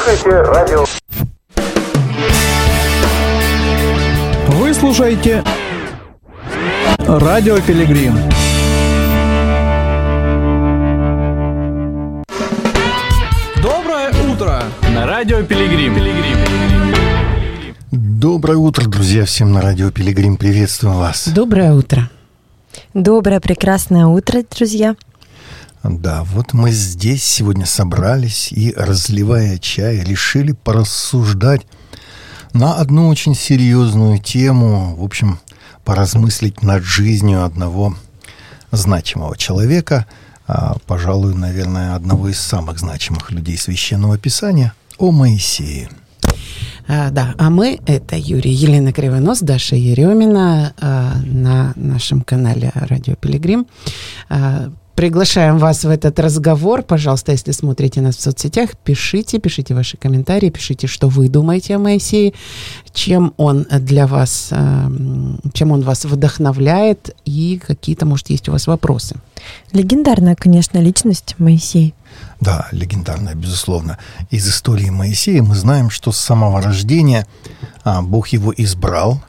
Слушайте радио. Вы слушаете Радио Пилигрим. Доброе утро на Радио Пилигрим. Доброе утро, друзья, всем на Радио Пилигрим. Приветствую вас. Доброе утро. Доброе, прекрасное утро, друзья. Да, вот мы здесь сегодня собрались и, разливая чай, решили порассуждать на одну очень серьезную тему, в общем, поразмыслить над жизнью одного значимого человека, пожалуй, наверное, одного из самых значимых людей Священного Писания, о Моисее. Да, а мы, это Юрий, Елена Кривонос, Даша Еремина на нашем канале Радио Пилигрим. Приглашаем вас в этот разговор. Пожалуйста, если смотрите нас в соцсетях, пишите ваши комментарии, пишите, что вы думаете о Моисее, чем он для вас, чем он вас вдохновляет, и какие-то, может, есть у вас вопросы. Легендарная, конечно, личность Моисей. Да, легендарная, безусловно. Из истории Моисея мы знаем, что с самого рождения Бог его избрал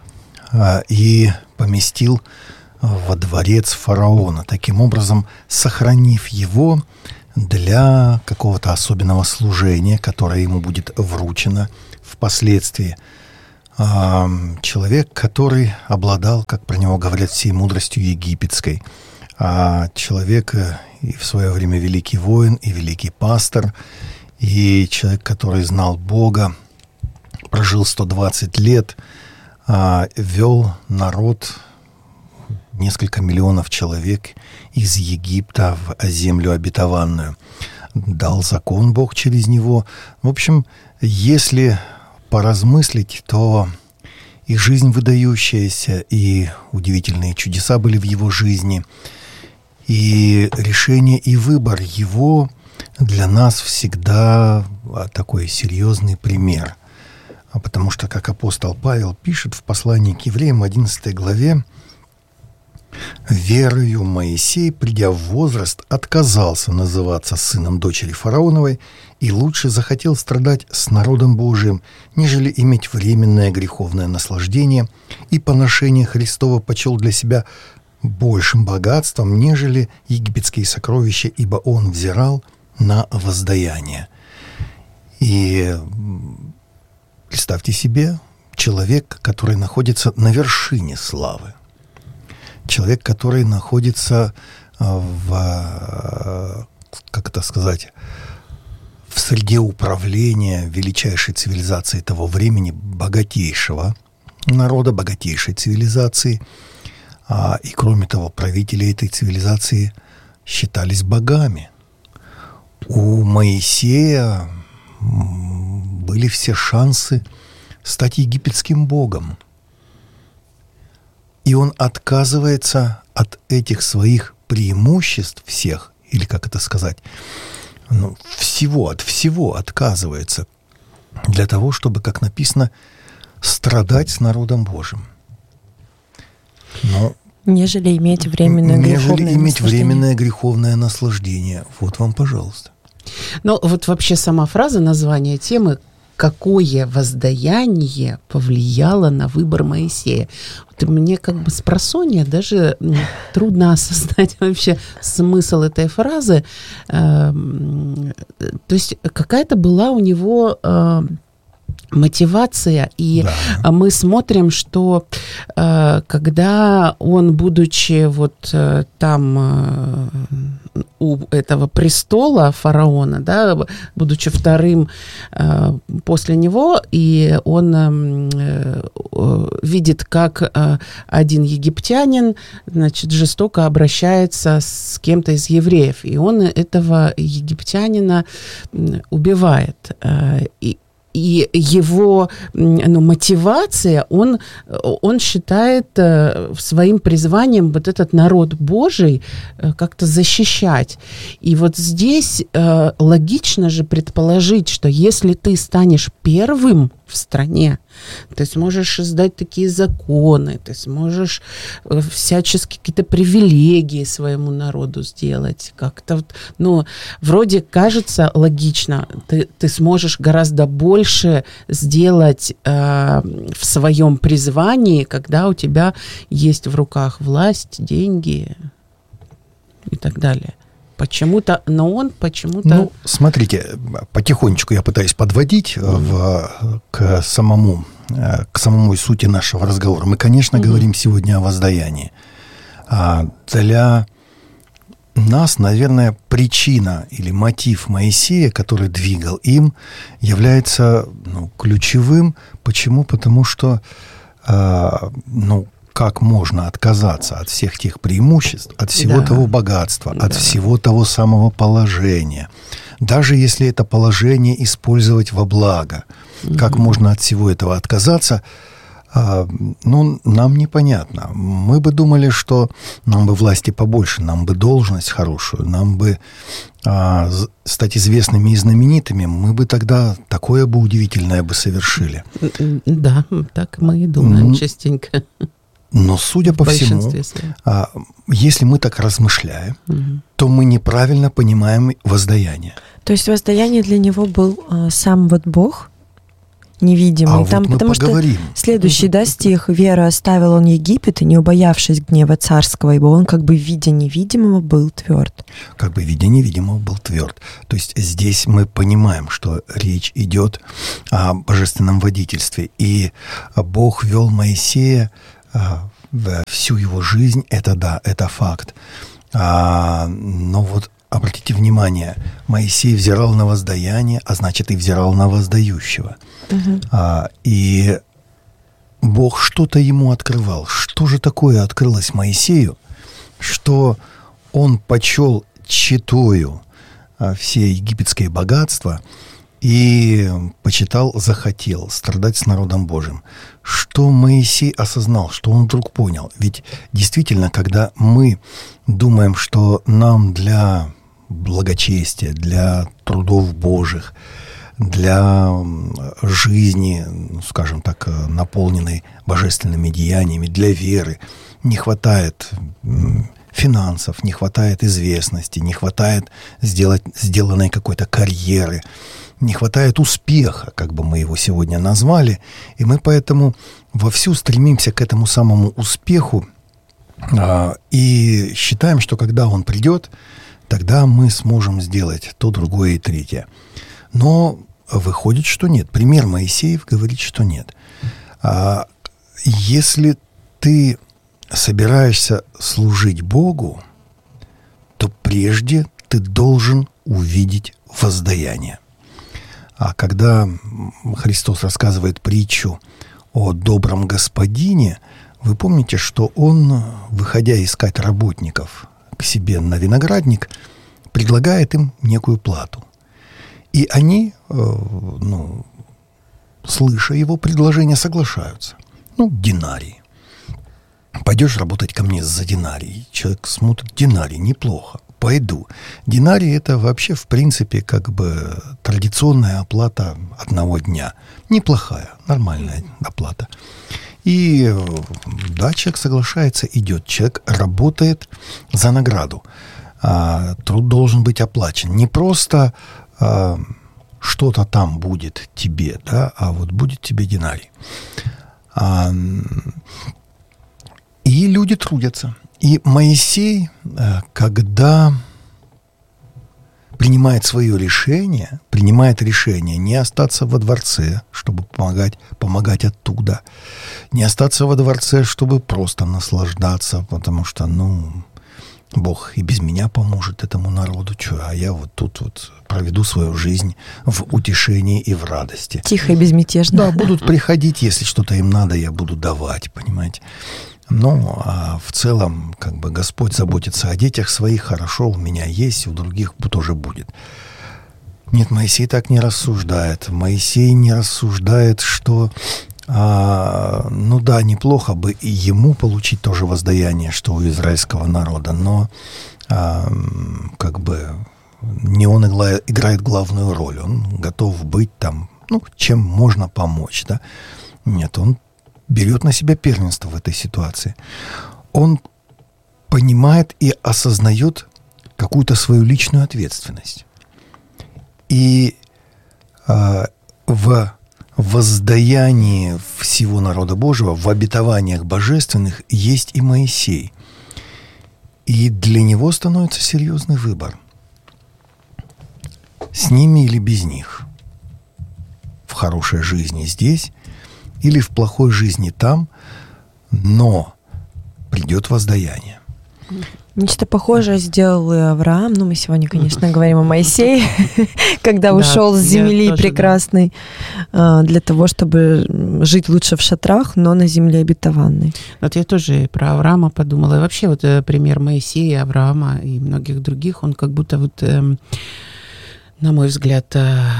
и поместил во дворец фараона, таким образом сохранив его для какого-то особенного служения, которое ему будет вручено впоследствии. Человек, который обладал, как про него говорят, всей мудростью египетской. Человек и в свое время великий воин, и великий пастор, и человек, который знал Бога, прожил 120 лет, вел народ, несколько миллионов человек из Египта в землю обетованную. Дал закон Бог через него. В общем, если поразмыслить, то и жизнь выдающаяся, и удивительные чудеса были в его жизни, и решение и выбор его для нас всегда такой серьезный пример. Потому что, как апостол Павел пишет в послании к евреям, 11 главе, «Верою Моисей, придя в возраст, отказался называться сыном дочери фараоновой и лучше захотел страдать с народом Божиим, нежели иметь временное греховное наслаждение, и поношение Христова почел для себя большим богатством, нежели египетские сокровища, ибо он взирал на воздаяние». И представьте себе, человек, который находится на вершине славы, человек, который находится в среде управления величайшей цивилизации того времени, богатейшего народа, богатейшей цивилизации. И кроме того, правители этой цивилизации считались богами. У Моисея были все шансы стать египетским богом. И он отказывается от этих своих преимуществ всех, или как это сказать, от всего отказывается для того, чтобы, как написано, страдать с народом Божьим. Нежели иметь временное греховное наслаждение. Вот вам, пожалуйста. Вот вообще сама фраза, название темы, какое воздаяние повлияло на выбор Моисея. Мне как бы спросонья даже трудно осознать вообще смысл этой фразы. То есть какая-то была у него мотивация, и мы смотрим, что когда он, будучи там у этого престола фараона, да, будучи вторым после него, и он видит, как один египтянин, жестоко обращается с кем-то из евреев, и он этого египтянина убивает. И его мотивация, он считает своим призванием этот народ Божий как-то защищать. И здесь логично же предположить, что если ты станешь первым в стране. Ты сможешь издать такие законы, ты сможешь всячески какие-то привилегии своему народу сделать. Как-то, вроде кажется логично, ты сможешь гораздо больше сделать в своем призвании, когда у тебя есть в руках власть, деньги и так далее. Почему-то, но он почему-то... Смотрите, потихонечку я пытаюсь подводить к самому сути нашего разговора. Мы, конечно, говорим сегодня о воздаянии. Для нас, наверное, причина или мотив Моисея, который двигал им, является ключевым. Почему? Потому что как можно отказаться от всех тех преимуществ, от всего того богатства, от всего того самого положения, даже если это положение использовать во благо. Как можно от всего этого отказаться, нам непонятно. Мы бы думали, что нам бы власти побольше, нам бы должность хорошую, нам бы стать известными и знаменитыми, мы бы тогда такое бы удивительное бы совершили. Да, так мы и думаем частенько. Но, судя по всему, если мы так размышляем, то мы неправильно понимаем воздаяние. То есть воздаяние для него был сам Бог невидимый. Потому что следующий стих: «Вера оставил он Египет, и не убоявшись гнева царского, ибо он как бы видя невидимого был тверд». Как бы видя невидимого был тверд. То есть здесь мы понимаем, что речь идет о божественном водительстве. И Бог вел Моисея всю его жизнь, это факт. Но обратите внимание, Моисей взирал на воздаяние, а значит и взирал на воздающего. И Бог что-то ему открывал. Что же такое открылось Моисею, что он почел читою все египетские богатства и захотел страдать с народом Божьим. Что Моисей осознал, что он вдруг понял. Ведь действительно, когда мы думаем, что нам для благочестия, для трудов Божьих, для жизни, скажем так, наполненной божественными деяниями, для веры не хватает финансов, не хватает известности, не хватает сделанной какой-то карьеры, не хватает успеха, как бы мы его сегодня назвали, и мы поэтому вовсю стремимся к этому самому успеху и считаем, что когда он придет, тогда мы сможем сделать то, другое и третье. Но выходит, что нет. Пример Моисеев говорит, что нет. Если ты собираешься служить Богу, то прежде ты должен увидеть воздаяние. А когда Христос рассказывает притчу о добром господине, вы помните, что он, выходя искать работников к себе на виноградник, предлагает им некую плату. И они, слыша его предложение, соглашаются. Динарий. Пойдешь работать ко мне за динарий. Человек смотрит: динарий, неплохо. Пойду. Динарий — это вообще, в принципе, как бы традиционная оплата одного дня. Неплохая, нормальная оплата. И человек соглашается, идет. Человек работает за награду. Труд должен быть оплачен. Не просто что-то там будет тебе, а будет тебе динарий. И люди трудятся. И Моисей, когда принимает решение не остаться во дворце, чтобы помогать оттуда, не остаться во дворце, чтобы просто наслаждаться, потому что, Бог и без меня поможет этому народу, а я тут проведу свою жизнь в утешении и в радости. Тихо и безмятежно. Да, будут приходить, если что-то им надо, я буду давать, понимаете. А в целом, как бы Господь заботится о детях своих, хорошо, у меня есть, у других тоже будет. Нет, Моисей так не рассуждает. Моисей не рассуждает, что неплохо бы и ему получить тоже воздаяние, что у израильского народа, но как бы не он играет главную роль. Он готов быть там чем можно помочь, да? Нет, он берет на себя первенство в этой ситуации. Он понимает и осознает какую-то свою личную ответственность. И в воздаянии всего народа Божьего, в обетованиях божественных есть и Моисей. И для него становится серьезный выбор. С ними или без них. В хорошей жизни здесь или в плохой жизни там, но придет воздаяние. Нечто похожее сделал и Авраам. Мы сегодня, конечно, говорим о Моисее, когда ушел с земли прекрасной для того, чтобы жить лучше в шатрах, но на земле обетованной. Вот я тоже про Авраама подумала. И вообще вот пример Моисея, Авраама и многих других, он как будто вот... на мой взгляд,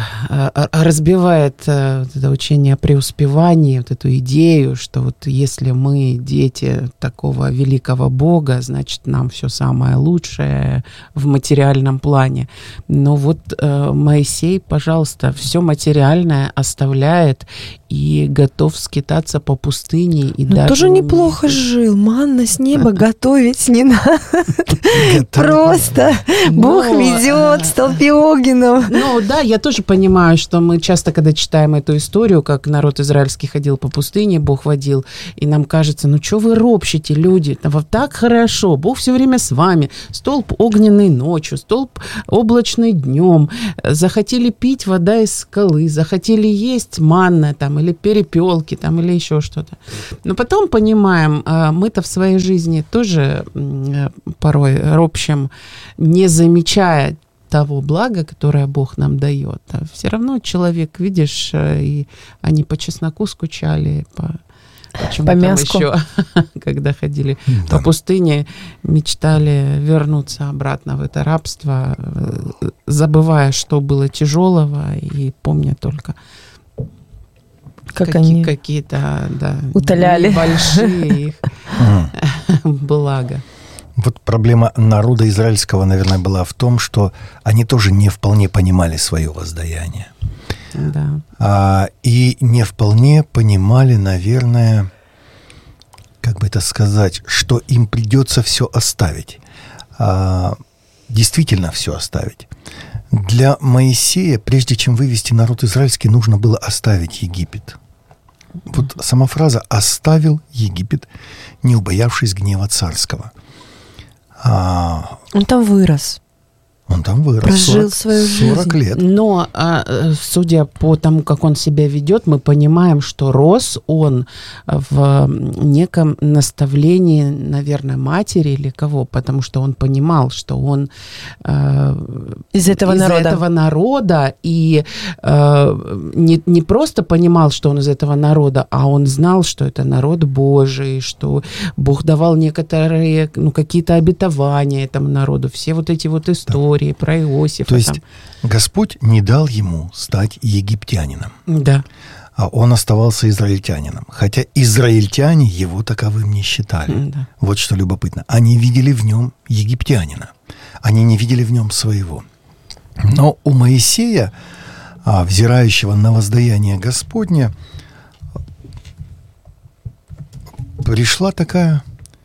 разбивает вот это учение о преуспевании, вот эту идею, что вот если мы дети такого великого Бога, значит, нам все самое лучшее в материальном плане. Но вот Моисей, пожалуйста, все материальное оставляет и готов скитаться по пустыне. И даже... тоже неплохо жил. Манна с неба готовить не надо. Просто Бог ведет в столпе огненном. Ну да, я тоже понимаю, что мы часто, когда читаем эту историю, как народ израильский ходил по пустыне, Бог водил, и нам кажется, что вы ропщите, люди, так хорошо, Бог все время с вами, столб огненный ночью, столб облачный днем, захотели пить вода из скалы, захотели есть манна там, или перепелки там, или еще что-то. Но потом понимаем, мы-то в своей жизни тоже порой ропщим, не замечая того блага, которое Бог нам дает. А все равно человек, видишь, и они по чесноку скучали, по мяску. Еще, когда ходили по пустыне, мечтали вернуться обратно в это рабство, забывая, что было тяжелого, и помня только как они какие-то утоляли большие их блага. Вот проблема народа израильского, наверное, была в том, что они тоже не вполне понимали свое воздаяние. Да. И не вполне понимали, наверное, как бы это сказать, что им придется все оставить. Действительно все оставить. Для Моисея, прежде чем вывести народ израильский, нужно было оставить Египет. Вот сама фраза «оставил Египет, не убоявшись гнева царского». Он там вырос. Он там вырос. Прожил свою жизнь. 40 лет. Но, судя по тому, как он себя ведет, мы понимаем, что рос он в неком наставлении, наверное, матери или кого, потому что он понимал, что он из этого народа, и не просто понимал, что он из этого народа, а он знал, что это народ Божий, что Бог давал некоторые, какие-то обетования этому народу, все вот эти вот истории. Про Иосифа. То есть Господь не дал ему стать египтянином. Да. А он оставался израильтянином. Хотя израильтяне его таковым не считали. Да. Вот что любопытно. Они видели в нем египтянина. Они не видели в нем своего. Но у Моисея, взирающего на воздаяние Господне, пришла такая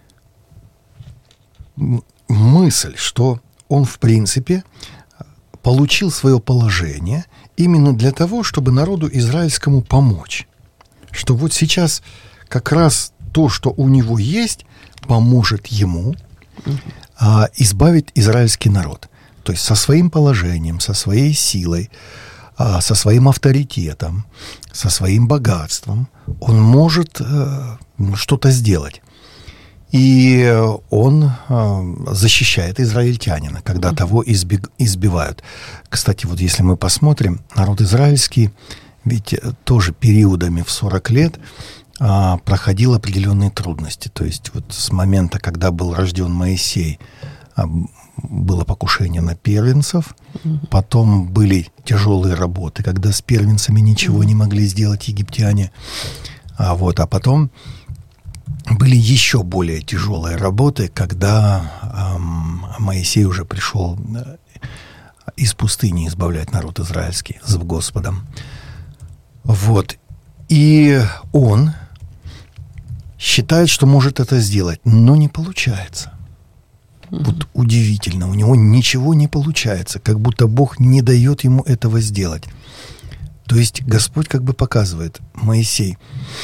мысль, что он, в принципе, получил свое положение именно для того, чтобы народу израильскому помочь. Что вот сейчас как раз то, что у него есть, поможет ему избавить израильский народ. То есть со своим положением, со своей силой, со своим авторитетом, со своим богатством он может что-то сделать. И он защищает израильтянина, когда того избивают. Кстати, вот если мы посмотрим, народ израильский ведь тоже периодами в 40 лет проходил определенные трудности. То есть вот с момента, когда был рожден Моисей, было покушение на первенцев, потом были тяжелые работы, когда с первенцами ничего не могли сделать египтяне, а потом были еще более тяжелые работы, когда Моисей уже пришел из пустыни избавлять народ израильский с Господом. Вот. И он считает, что может это сделать, но не получается. Вот удивительно, у него ничего не получается, как будто Бог не дает ему этого сделать. То есть Господь как бы показывает: Моисей,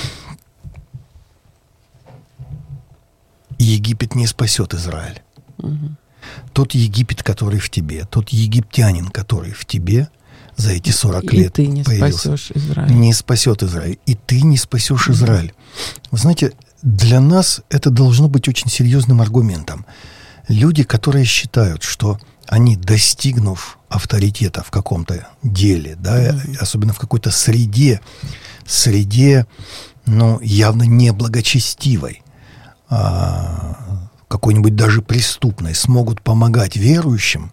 Египет не спасет Израиль. Тот Египет, который в тебе, тот египтянин, который в тебе за эти 40 лет ты не появился, спасешь Израиль. Не спасет Израиль. И ты не спасешь Израиль. Вы знаете, для нас это должно быть очень серьезным аргументом. Люди, которые считают, что они, достигнув авторитета в каком-то деле, да, особенно в какой-то среде, ну, явно неблагочестивой, какой-нибудь даже преступной, смогут помогать верующим,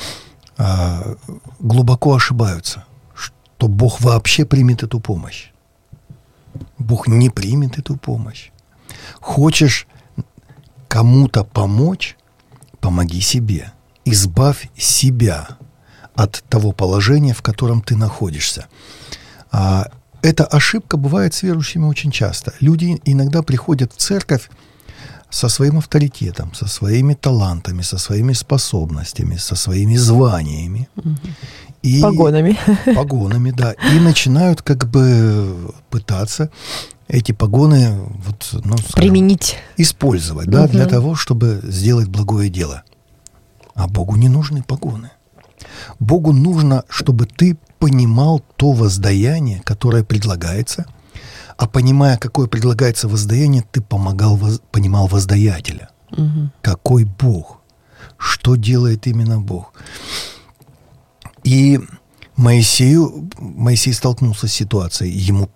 глубоко ошибаются, что Бог вообще примет эту помощь. Бог не примет эту помощь. Хочешь кому-то помочь, помоги себе. Избавь себя от того положения, в котором ты находишься. Эта ошибка бывает с верующими очень часто. Люди иногда приходят в церковь со своим авторитетом, со своими талантами, со своими способностями, со своими званиями. И погонами, да. И начинают как бы пытаться эти погоны вот, ну, скажем, применить, использовать, да, для того, чтобы сделать благое дело. А Богу не нужны погоны. Богу нужно, чтобы ты понимал то воздаяние, которое предлагается, а понимая, какое предлагается воздаяние, ты понимал воздаятеля. Какой Бог? Что делает именно Бог? И Моисей столкнулся с ситуацией.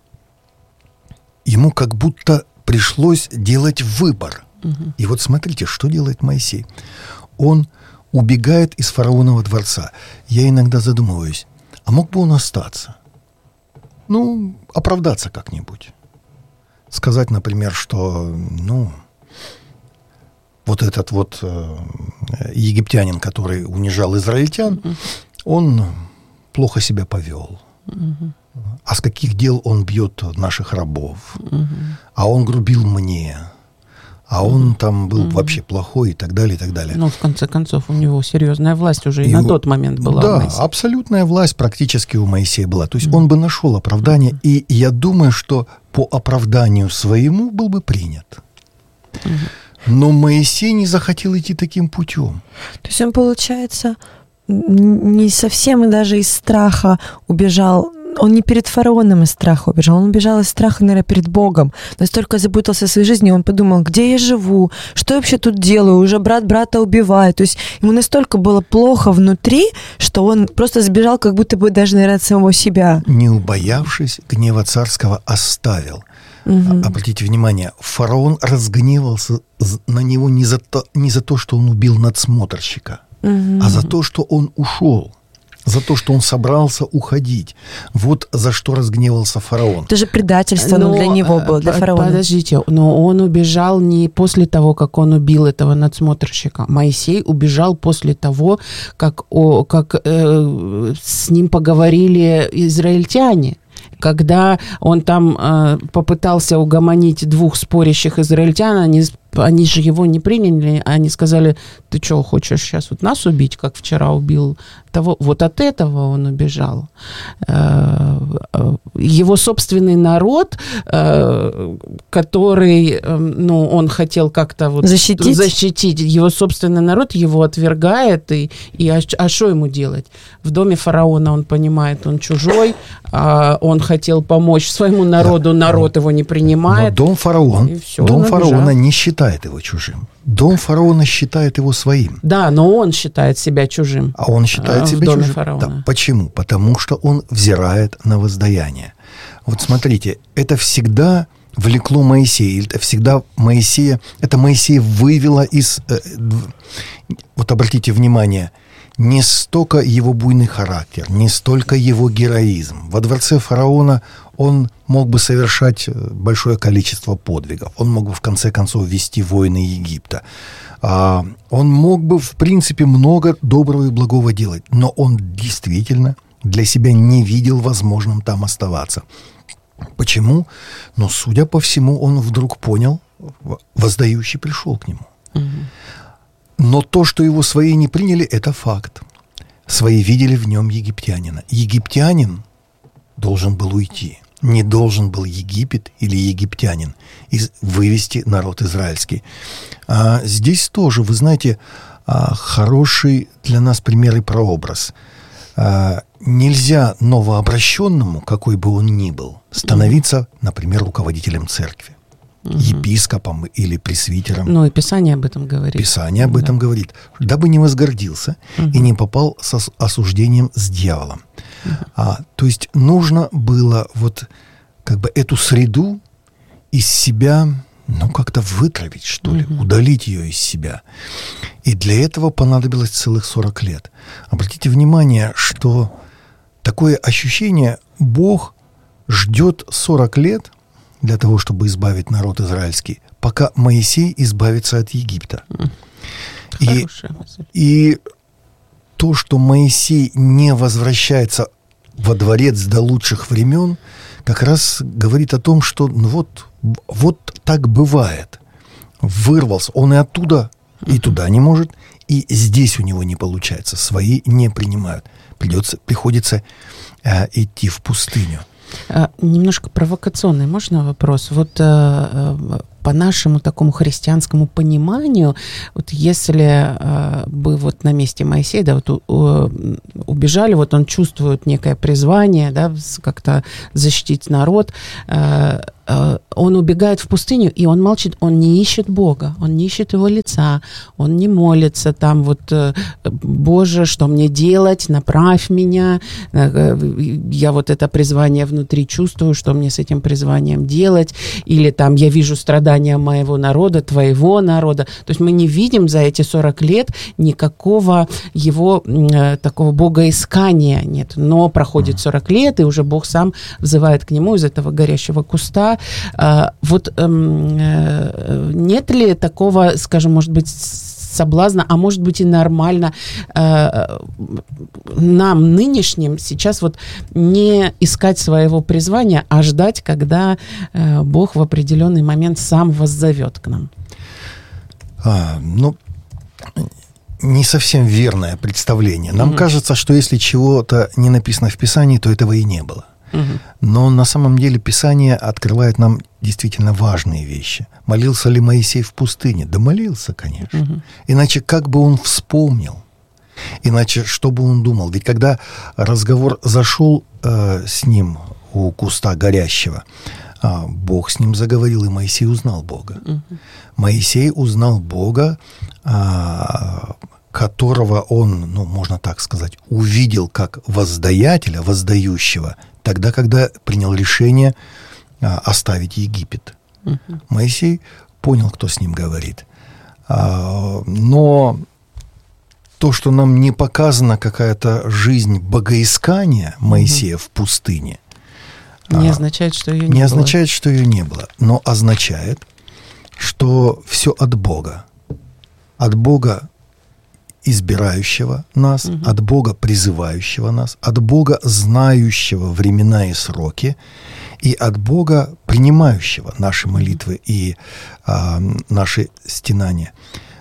Ему как будто пришлось делать выбор. И вот смотрите, что делает Моисей. Он убегает из фараонова дворца. Я иногда задумываюсь, а мог бы он остаться? Ну, оправдаться как-нибудь. Сказать, например, что, ну, вот этот вот египтянин, который унижал израильтян, он плохо себя повел. А с каких дел он бьет наших рабов? А он грубил мне. А он там был вообще плохой и так далее, и так далее. Ну, в конце концов, у него серьезная власть уже и на тот момент была. Да, абсолютная власть практически у Моисея была. То есть он бы нашел оправдание, и я думаю, что по оправданию своему был бы принят. Но Моисей не захотел идти таким путем. То есть он, получается, не совсем и даже из страха убежал. Он не перед фараоном из страха убежал, он убежал из страха, наверное, перед Богом. Настолько заботился о своей жизни, он подумал, где я живу, что я вообще тут делаю, уже брат брата убивает. То есть ему настолько было плохо внутри, что он просто сбежал, как будто бы даже, наверное, от самого себя. Не убоявшись, гнева царского оставил. Обратите внимание, фараон разгневался на него не за то, что он убил надсмотрщика, а за то, что он ушел. За то, что он собрался уходить. Вот за что разгневался фараон. Это же предательство для него было, для фараона. Подождите, но он убежал не после того, как он убил этого надсмотрщика. Моисей убежал после того, как с ним поговорили израильтяне. Когда он там попытался угомонить двух спорящих израильтян, они же его не приняли, они сказали, ты что, хочешь сейчас вот нас убить, как вчера убил того? Вот от этого он убежал. Его собственный народ, который, ну, он хотел как-то вот защитить, его собственный народ его отвергает, и что ему делать? В доме фараона он понимает, он чужой, он хотел помочь своему народу, народ его не принимает. Но дом фараона не считает его чужим. Дом фараона считает его своим. Да, но он считает себя чужим. А он считает себя доме чужим. Фараона. Да. Почему? Потому что он взирает на воздаяние. Вот смотрите, это всегда влекло Моисея, это Моисея вывело из... Вот обратите внимание, не столько его буйный характер, не столько его героизм. Во дворце фараона он мог бы совершать большое количество подвигов. Он мог бы, в конце концов, вести войны Египта. Он мог бы, в принципе, много доброго и благого делать. Но он действительно для себя не видел возможным там оставаться. Почему? Но, судя по всему, он вдруг понял, воздающий пришел к нему. Но то, что его свои не приняли, это факт. Свои видели в нем египтянина. Египтянин должен был уйти. Не должен был Египет или египтянин вывести народ израильский. Здесь тоже, вы знаете, хороший для нас пример и прообраз. Нельзя новообращенному, какой бы он ни был, становиться, например, руководителем церкви, епископом или пресвитером. Ну, и Писание об этом говорит. Писание об этом говорит. Дабы не возгордился и не попал с осуждением с дьяволом. То есть нужно было вот как бы эту среду из себя, ну, как-то вытравить, что ли, удалить ее из себя. И для этого понадобилось целых 40 лет. Обратите внимание, что такое ощущение: Бог ждет 40 лет для того, чтобы избавить народ израильский, пока Моисей избавится от Египта. И то, что Моисей не возвращается во дворец до лучших времен, как раз говорит о том, что вот так бывает. Вырвался. Он и оттуда, и туда не может, и здесь у него не получается. Свои не принимают. Приходится идти в пустыню. Немножко провокационный, можно вопрос? Вот по нашему такому христианскому пониманию, вот если бы вот на месте Моисея, да, вот убежали, вот он чувствует некое призвание, да, как-то защитить народ, он убегает в пустыню, и он молчит, он не ищет Бога, он не ищет его лица, он не молится там вот: Боже, что мне делать, направь меня, я вот это призвание внутри чувствую, что мне с этим призванием делать, или там я вижу страдания моего народа, твоего народа. То есть мы не видим за эти 40 лет никакого его такого богоискания нет, но проходит 40 лет, и уже Бог сам взывает к нему из этого горящего куста. Вот нет ли такого, скажем, может быть, соблазна, а может быть и нормально нам, нынешним, сейчас вот не искать своего призвания, а ждать, когда Бог в определенный момент сам воззовет к нам? Не совсем верное представление. Нам кажется, что если чего-то не написано в Писании, то этого и не было. Но на самом деле Писание открывает нам действительно важные вещи. Молился ли Моисей в пустыне? Да молился, конечно. Иначе как бы он вспомнил? Иначе что бы он думал? Ведь когда разговор зашел с ним у куста горящего, Бог с ним заговорил, и Моисей узнал Бога. Моисей узнал Бога, которого он, можно так сказать, увидел как воздаятеля, воздающего, тогда, когда принял решение оставить Египет. Моисей понял, кто с ним говорит. Но то, что нам не показана какая-то жизнь богоискания Моисея в пустыне, не означает, что ее не было. Не означает, что ее не было, но означает, что все от Бога. От Бога, избирающего нас, от Бога, призывающего нас, от Бога, знающего времена и сроки, и от Бога, принимающего наши молитвы и наши стенания.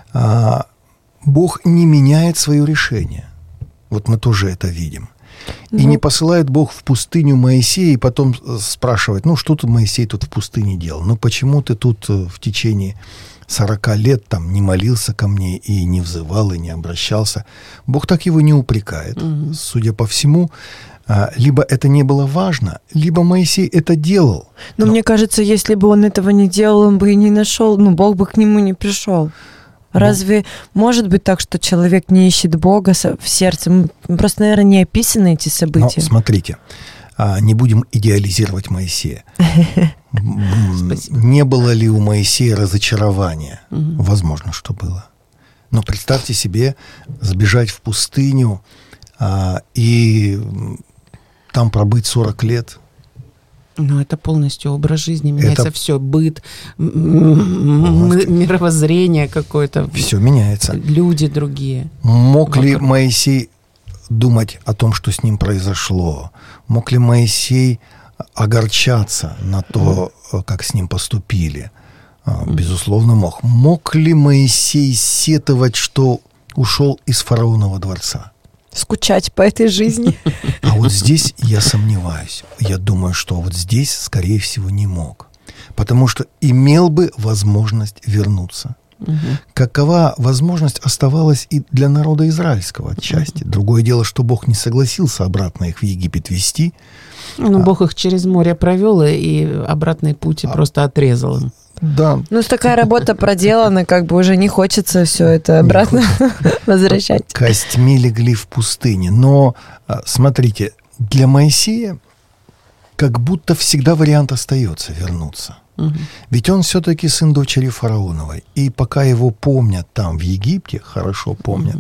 Бог не меняет свое решение. Вот мы тоже это видим. И не посылает Бог в пустыню Моисея и потом спрашивает: что тут Моисей тут в пустыне делал? Почему ты тут в течение 40 лет там не молился ко мне и не взывал, и не обращался? Бог так его не упрекает. Судя по всему, либо это не было важно, либо Моисей это делал. Но мне кажется, если бы он этого не делал, он бы и не нашел, Бог бы к нему не пришел. Разве может быть так, что человек не ищет Бога в сердце? Просто, наверное, не описаны эти события. Но смотрите, не будем идеализировать Моисея. Не было ли у Моисея разочарования? Возможно, что было. Но представьте себе сбежать в пустыню и там пробыть 40 лет. Это полностью образ жизни, меняется все, быт, мировоззрение какое-то. Все меняется. Люди другие. Мог ли Моисей думать о том, что с ним произошло? Мог ли Моисей огорчаться на то, как с ним поступили? Безусловно, мог. Мог ли Моисей сетовать, что ушел из фараонова дворца? Скучать по этой жизни? А вот здесь я сомневаюсь. Я думаю, что вот здесь, скорее всего, не мог. Потому что имел бы возможность вернуться. Какова возможность оставалась и для народа израильского отчасти. Другое дело, что Бог не согласился обратно их в Египет вести. Ну, Бог их через море провел, и обратный путь просто отрезал им. Да. Ну, такая работа проделана, как бы уже не хочется все это обратно возвращать. Костьми легли в пустыне. Но, смотрите, для Моисея как будто всегда вариант остается вернуться. Ведь он все-таки сын дочери фараоновой. И пока его помнят там, в Египте, хорошо помнят,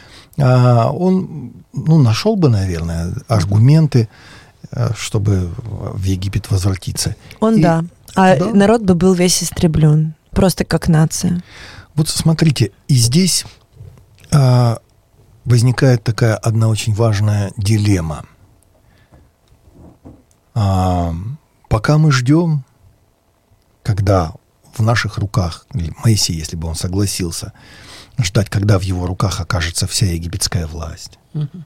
он нашел бы, наверное, аргументы, чтобы в Египет возвратиться. Да. Народ бы был весь истреблен. Просто как нация. Вот смотрите, и здесь возникает такая одна очень важная дилемма. Пока мы ждем, когда в наших руках, Моисей, если бы он согласился, ждать, когда в его руках окажется вся египетская власть.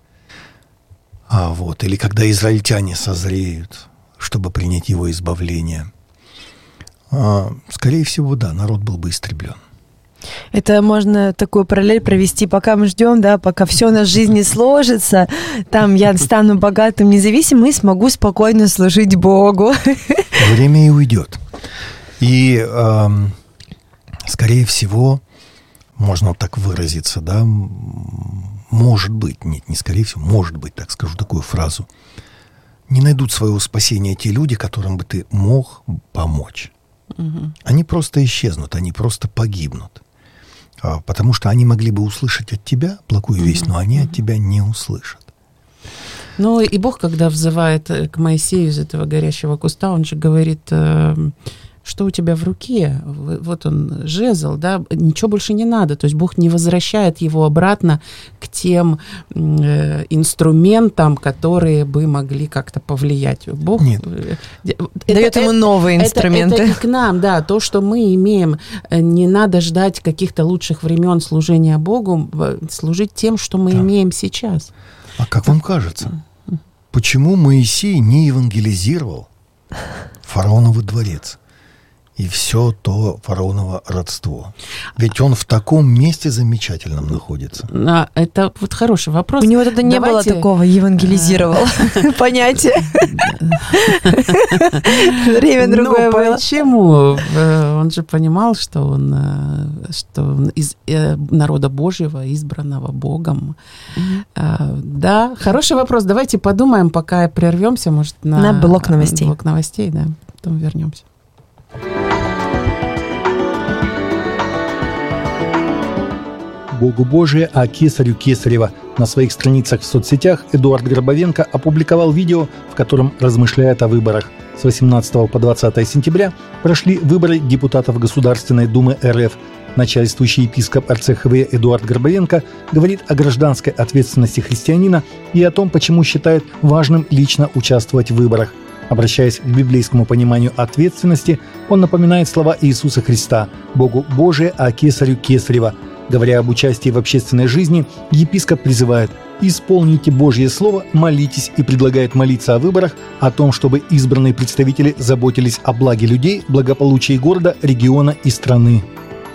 Или когда израильтяне созреют, чтобы принять его избавление. Скорее всего, да, народ был бы истреблен. Это можно такую параллель провести, пока мы ждем, да, пока все в нашей жизни сложится, там я стану богатым, независимым и смогу спокойно служить Богу. Время и уйдет. И, скорее всего, можно вот так выразиться, да, может быть, нет, не скорее всего, может быть, так скажу такую фразу, не найдут своего спасения те люди, которым бы ты мог помочь. Они просто исчезнут, они просто погибнут. Потому что они могли бы услышать от тебя благую весть, но они от тебя не услышат. Ну и Бог, когда взывает к Моисею из этого горящего куста, он же говорит, что у тебя в руке? Вот он, жезл, да, ничего больше не надо. То есть Бог не возвращает его обратно к тем инструментам, которые бы могли как-то повлиять. Бог дает ему новые инструменты. Это и к нам, да, то, что мы имеем. Не надо ждать каких-то лучших времен служения Богу, служить тем, что мы имеем сейчас. А как вам кажется, почему Моисей не евангелизировал фараоновый дворец? И все то фараоново родство. Ведь он в таком месте замечательном находится. Это вот хороший вопрос. У него тогда не было такого «евангелизировал» понятия. Время другое было. Почему? Он же понимал, что он из народа Божьего, избранного Богом. Да, хороший вопрос. Давайте подумаем, пока прервемся, может, на блок новостей. Блок новостей, да. Потом вернемся. Богу Божие, а кесарю Кесарева. На своих страницах в соцсетях Эдуард Горбовенко опубликовал видео, в котором размышляет о выборах. С 18 по 20 сентября прошли выборы депутатов Государственной Думы РФ. Начальствующий епископ РЦХВ Эдуард Горбовенко говорит о гражданской ответственности христианина и о том, почему считает важным лично участвовать в выборах. Обращаясь к библейскому пониманию ответственности, он напоминает слова Иисуса Христа «Богу Божие, а кесарю Кесарева». Говоря об участии в общественной жизни, епископ призывает: «Исполните Божье Слово, молитесь», и предлагает молиться о выборах, о том, чтобы избранные представители заботились о благе людей, благополучии города, региона и страны.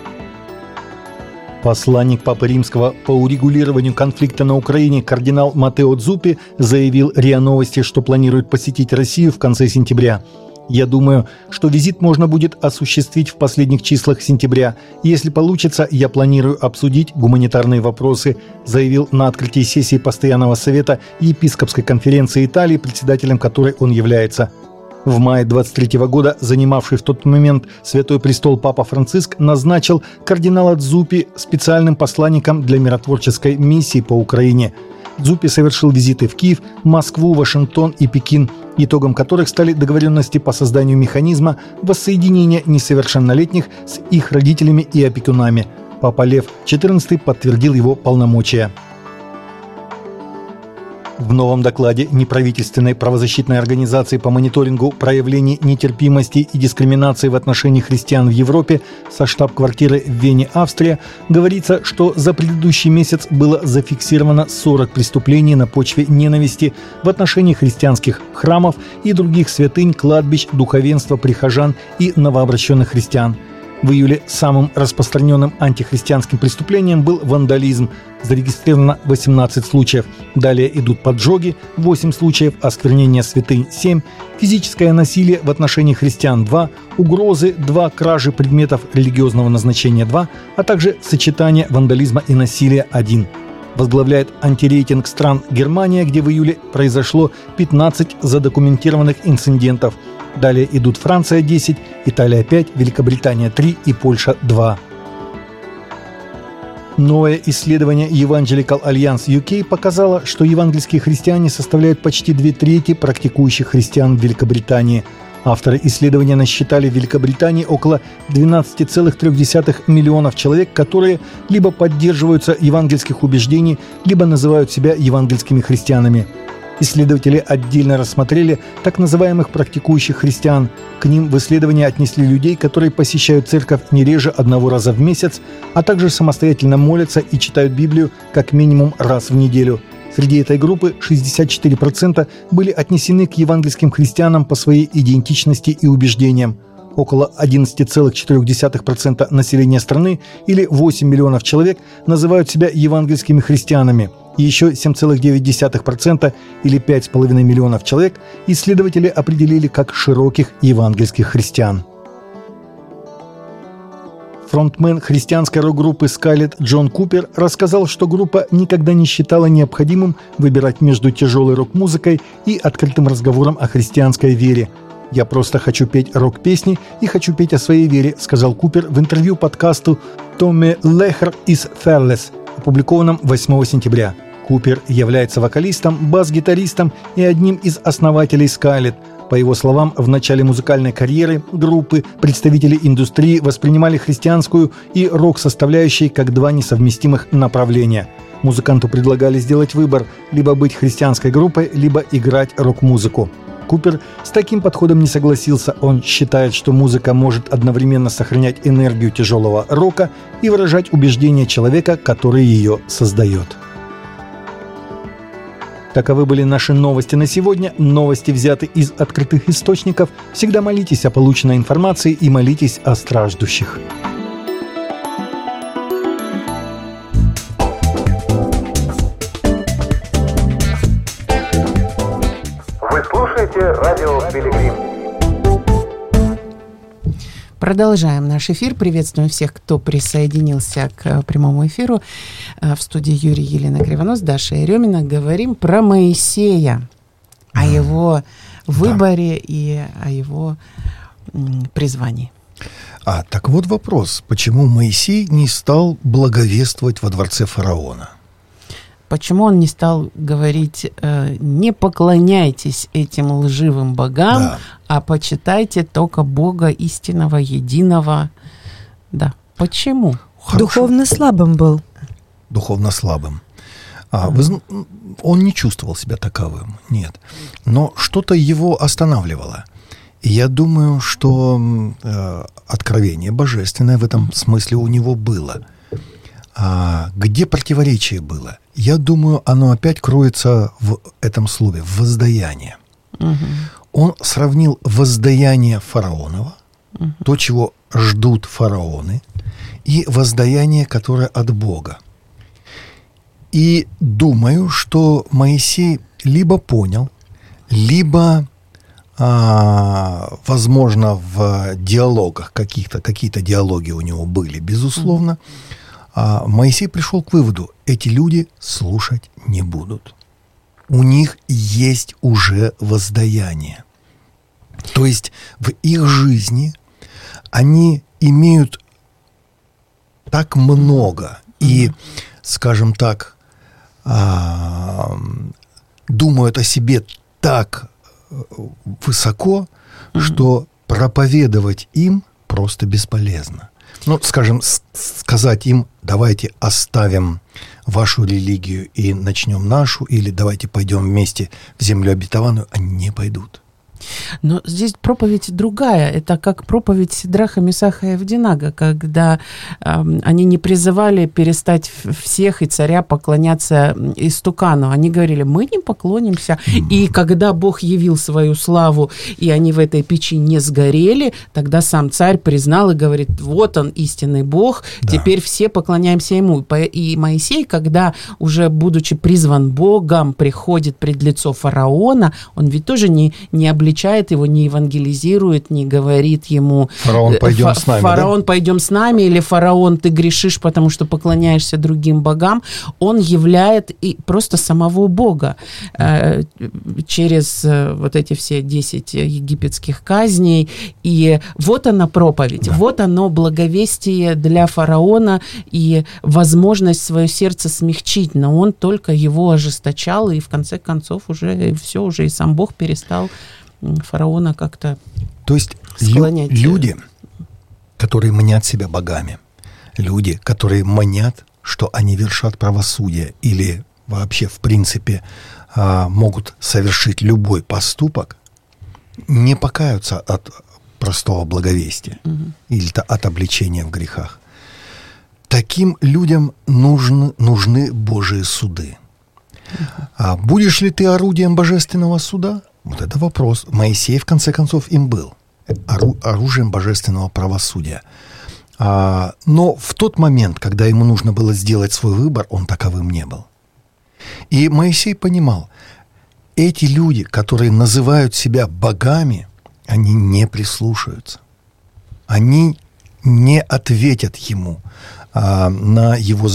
Посланник Папы Римского по урегулированию конфликта на Украине кардинал Матео Дзуппи заявил РИА Новости, что планирует посетить Россию в конце сентября. «Я думаю, что визит можно будет осуществить в последних числах сентября. Если получится, я планирую обсудить гуманитарные вопросы», заявил на открытии сессии Постоянного совета Епископской конференции Италии, председателем которой он является. В мае 23 года занимавший в тот момент Святой Престол Папа Франциск назначил кардинала Дзуппи специальным посланником для миротворческой миссии по Украине. Дзуппи совершил визиты в Киев, Москву, Вашингтон и Пекин, итогом которых стали договоренности по созданию механизма воссоединения несовершеннолетних с их родителями и опекунами. Папа Лев XIV подтвердил его полномочия. В новом докладе неправительственной правозащитной организации по мониторингу проявлений нетерпимости и дискриминации в отношении христиан в Европе со штаб-квартиры в Вене, Австрия, говорится, что за предыдущий месяц было зафиксировано 40 преступлений на почве ненависти в отношении христианских храмов и других святынь, кладбищ, духовенства, прихожан и новообращенных христиан. В июле самым распространенным антихристианским преступлением был вандализм. Зарегистрировано 18 случаев. Далее идут поджоги, 8 случаев, осквернение святынь 7, физическое насилие в отношении христиан 2, угрозы 2, кражи предметов религиозного назначения 2, а также сочетание вандализма и насилия 1. Возглавляет антирейтинг стран Германия, где в июле произошло 15 задокументированных инцидентов. Далее идут Франция 10, Италия 5, Великобритания 3 и Польша 2. Новое исследование Evangelical Alliance UK показало, что евангельские христиане составляют почти 2/3 практикующих христиан в Великобритании. Авторы исследования насчитали в Великобритании около 12,3 миллионов человек, которые либо поддерживаются евангельских убеждений, либо называют себя евангельскими христианами. Исследователи отдельно рассмотрели так называемых практикующих христиан. К ним в исследовании отнесли людей, которые посещают церковь не реже 1 раза в месяц, а также самостоятельно молятся и читают Библию как минимум раз в неделю. Среди этой группы 64% были отнесены к евангельским христианам по своей идентичности и убеждениям. Около 11,4% населения страны, или 8 миллионов человек, называют себя евангельскими христианами. И еще 7,9%, или 5,5 миллионов человек, исследователи определили как широких евангельских христиан. Фронтмен христианской рок-группы Scarlet Джон Купер рассказал, что группа никогда не считала необходимым выбирать между тяжелой рок-музыкой и открытым разговором о христианской вере. «Я просто хочу петь рок-песни и хочу петь о своей вере», — сказал Купер в интервью подкасту «Tommy Leher is Fearless», опубликованном 8 сентября. Купер является вокалистом, бас-гитаристом и одним из основателей Scarlet. По его словам, в начале музыкальной карьеры группы представители индустрии воспринимали христианскую и рок-составляющие как два несовместимых направления. Музыканту предлагали сделать выбор – либо быть христианской группой, либо играть рок-музыку. Купер с таким подходом не согласился. Он считает, что музыка может одновременно сохранять энергию тяжелого рока и выражать убеждения человека, который ее создает. Таковы были наши новости на сегодня. Новости взяты из открытых источников. Всегда молитесь о полученной информации и молитесь о страждущих. Вы слушаете радио Пилигрим. Продолжаем наш эфир. Приветствуем всех, кто присоединился к прямому эфиру. В студии Юрий, Елена Кривонос, Даша Еремина. Говорим про Моисея, о его выборе и о его призвании. Так вот вопрос. Почему Моисей не стал благовествовать во дворце фараона? Почему он не стал говорить, не поклоняйтесь этим лживым богам, а почитайте только Бога истинного, единого? Да. Почему? Духовно слабым был. Духовно слабым. Он не чувствовал себя таковым, нет. Но что-то его останавливало. И я думаю, что откровение божественное в этом смысле у него было. Где противоречие было? Я думаю, оно опять кроется в этом слове «воздаяние». Он сравнил воздаяние фараонова, то, чего ждут фараоны, и воздаяние, которое от Бога. И думаю, что Моисей либо понял, либо, возможно, в диалогах, какие-то диалоги у него были, безусловно, Моисей пришел к выводу: эти люди слушать не будут. У них есть уже воздаяние. То есть в их жизни они имеют так много и, скажем так, думают о себе так высоко, что проповедовать им просто бесполезно. Ну, скажем, сказать им, давайте оставим вашу религию и начнем нашу, или давайте пойдем вместе в землю обетованную, они не пойдут. Но здесь проповедь другая. Это как проповедь Сидраха, Месаха и Авдинага, когда они не призывали перестать всех и царя поклоняться истукану. Они говорили, мы не поклонимся. И когда Бог явил свою славу, и они в этой печи не сгорели, тогда сам царь признал и говорит, вот он, истинный Бог, теперь все поклоняемся ему. И Моисей, когда уже, будучи призван Богом, приходит пред лицо фараона, он ведь тоже не обличает его, не евангелизирует, не говорит ему фараон, пойдем с нами, фараон, пойдем с нами, или фараон, ты грешишь, потому что поклоняешься другим богам. Он являет и просто самого Бога через вот эти все 10 египетских казней. И вот она проповедь, вот оно благовестие для фараона и возможность свое сердце смягчить, но он только его ожесточал, и в конце концов уже все, уже и сам Бог перестал фараона как-то склонять. Люди, которые мнят себя богами, люди, которые мнят, что они вершат правосудие или вообще, в принципе, могут совершить любой поступок, не покаются от простого благовестия или от обличения в грехах. Таким людям нужны Божьи суды. А будешь ли ты орудием божественного суда? Вот это вопрос. Моисей, в конце концов, им был оружием божественного правосудия. Но в тот момент, когда ему нужно было сделать свой выбор, он таковым не был. И Моисей понимал, эти люди, которые называют себя богами, они не прислушаются. Они не ответят ему на его